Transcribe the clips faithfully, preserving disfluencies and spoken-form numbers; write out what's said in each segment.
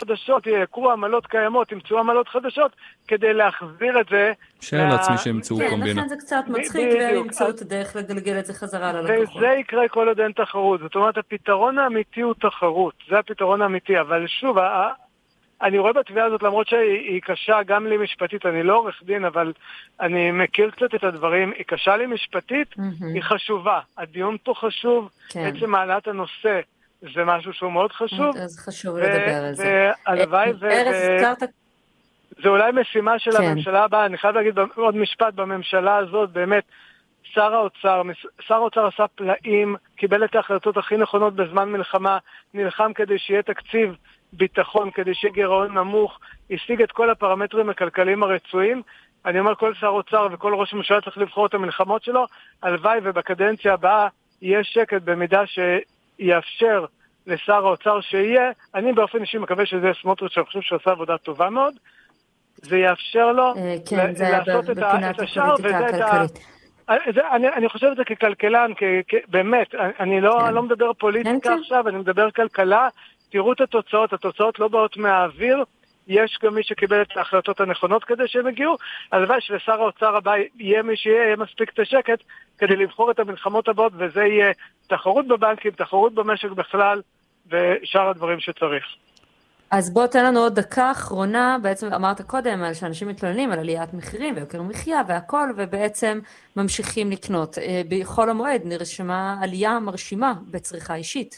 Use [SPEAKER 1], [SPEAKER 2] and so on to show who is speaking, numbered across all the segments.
[SPEAKER 1] חדשות, יקרו עמלות קיימות, ימצאו עמלות חדשות, כדי להחזיר את זה.
[SPEAKER 2] שאר לעצמי שימצאו
[SPEAKER 3] כן,
[SPEAKER 2] קומבינה.
[SPEAKER 3] לכן זה קצת מצחיק, והם ימצאו את הדרך לגלגל את זה חזרה ללקוחות.
[SPEAKER 1] וזה יקרה כל עוד אין תחרות. זאת אומרת, הפתרון האמיתי הוא תחרות. זה הפתרון האמיתי, אבל שוב, אני רואה בתביעה הזאת, למרות שהיא קשה גם לי משפטית, אני לא עורך דין, אבל אני מכיר קצת את הדברים, היא קשה לי משפטית, היא חשובה. הדיון פה חשוב, בעצם מעלת הנושא, זה משהו שהוא מאוד חשוב.
[SPEAKER 3] אז חשוב לדבר על זה.
[SPEAKER 1] והלוואי, זה אולי משימה של הממשלה הבאה, אני חייב להגיד עוד משפט, בממשלה הזאת, באמת, שר האוצר, שר האוצר עשה פלאים, קיבל את ההחלטות הכי נכונות בזמן מלחמה, נלחם כדי שיהיה תקציב ביטחון, כדי שיהיה גירעון נמוך, השיג את כל הפרמטרים הכלכליים הרצויים. אני אומר, כל שר אוצר וכל ראש ממשלה צריך לבחור את המלחמות שלו, הלוואי ובקדנציה הבאה יהיה שקט במידה שיאפשר לשר האוצר שיהיה. אני באופן אישי מקווה שזה סמוטריץ', שאני חושב שעושה עבודה טובה מאוד, זה יאפשר לו לעשות את השאר, וזה את ה... אני, אני חושב את זה ככלכלן, כ, כ, באמת, אני לא, כן. לא מדבר פוליטיקה כן, עכשיו, כן. אני מדבר כלכלה, תראו את התוצאות, התוצאות לא באות מהאוויר, יש גם מי שקיבל את ההחלטות הנכונות כדי שהם הגיעו, הלוואי שלשר האוצר הבא יהיה מי שיהיה, יהיה מספיק את השקט, כדי לבחור את המלחמות הבאות, וזה יהיה תחרות בבנקים, תחרות במשק בכלל, ושאר הדברים שצריך.
[SPEAKER 3] אז בוא תן לנו עוד דקה אחרונה, בעצם אמרת קודם על שאנשים מתלוננים על עליית מחירים ויוקר מחיה והכל, ובעצם ממשיכים לקנות. בכל המועד נרשמה עלייה מרשימה בצריכה אישית.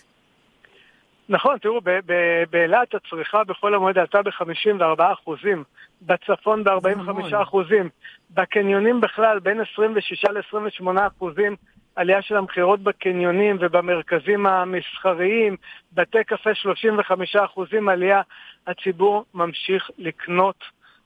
[SPEAKER 1] נכון, תראו, באילת הצריכה בכל המועד עלתה ב-חמישים וארבעה אחוזים, בצפון ב-ארבעים וחמישה אחוזים, בקניונים בכלל בין עשרים ושישה ל-עשרים ושמונה אחוזים, עלייה של המחירות בקניונים ובמרכזים המסחריים, בתי קפה שלושים וחמישה אחוזים עלייה, הציבור ממשיך לקנות,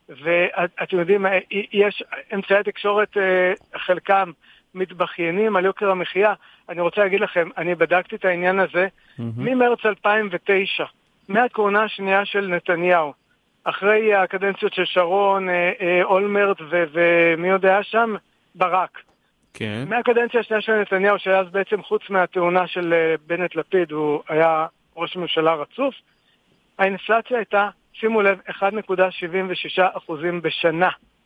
[SPEAKER 1] ואתם יודעים, יש אמצעי תקשורת, חלקם מתבחיינים על יוקר המחיה. אני רוצה להגיד לכם, אני בדקתי את העניין הזה, mm-hmm. ממרץ אלפיים ותשע, מהכהונה השנייה של נתניהו, אחרי הקדנציות של שרון, אולמרט ומי יודע שם, ברק.
[SPEAKER 2] כן.
[SPEAKER 1] מהקדנציה השנייה של נתניהו, שאז בעצם חוץ מהתאונה של בנט לפיד, הוא היה ראש ממשלה רצוף, האינפלציה הייתה, שימו לב, אחד נקודה שבעים ושישה אחוזים בשנה.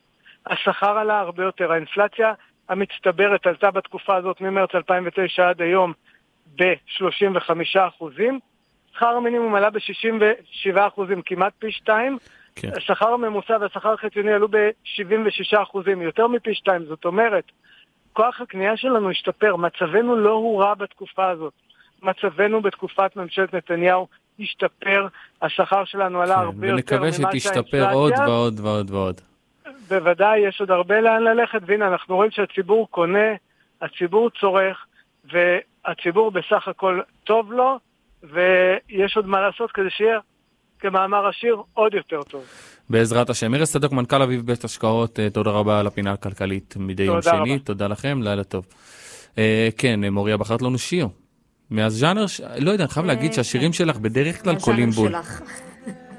[SPEAKER 1] השכר עלה הרבה יותר, האינפלציה המצטברת עלתה בתקופה הזאת ממרץ אלפיים ותשע עד היום ב-שלושים וחמישה אחוזים, שכר המינימום עלה ב-שישים ושבעה אחוזים, כמעט פי שתיים, כן. השכר הממוצע והשכר החציוני עלו ב-שבעים ושישה אחוזים, יותר מפי שתיים, זאת אומרת, כוח הקנייה שלנו השתפר, מצבנו לא הורע בתקופה הזאת, מצבנו בתקופת ממשלת נתניהו השתפר, השכר שלנו עלה כן, הרבה יותר ממה שהאינפלציה.
[SPEAKER 2] ונקווה שתשתפר עוד ועוד ועוד ועוד.
[SPEAKER 1] בוודאי, יש עוד הרבה לאן ללכת, והנה אנחנו רואים שהציבור קונה, הציבור צורך, והציבור בסך הכל טוב לו, ויש עוד מה לעשות כדי שיהיה, כמאמר השיר, עוד יותר טוב.
[SPEAKER 2] בעזרת השם. מירס צדוק, מנכ"ל אביב בית השקעות, תודה רבה על הפינה הכלכלית מדי יום שני, רבה. תודה לכם, לילה טוב. כן, מוריה, בחרת לנו שיר. מאז ז'אנר, לא יודע, אני חייב להגיד שהשירים שלך בדרך כלל קולים בול.